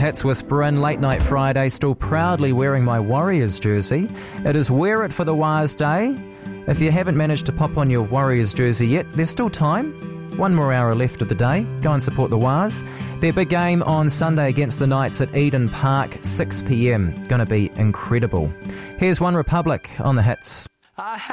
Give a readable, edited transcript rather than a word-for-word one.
Hits with Bryn, late night Friday, still proudly wearing my Warriors jersey. It is Wear It for the Wires Day. If you haven't managed to pop on your Warriors jersey yet, there's still time. One more hour left of the day. Go and support the Wires. Their big game on Sunday against the Knights at Eden Park, 6 p.m. Going to be incredible. Here's One Republic on the Hits.